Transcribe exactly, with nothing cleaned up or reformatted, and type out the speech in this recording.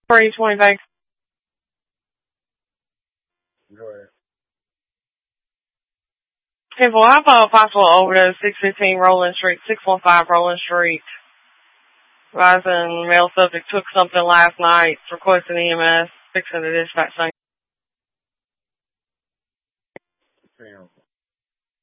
three twenty, thanks. Go ahead. Hey, boy, I have a possible overdose, six fifteen Roland Street, six one five Roland Street. Rising male subject took something last night, requesting E M S, fixing the dispatch thing.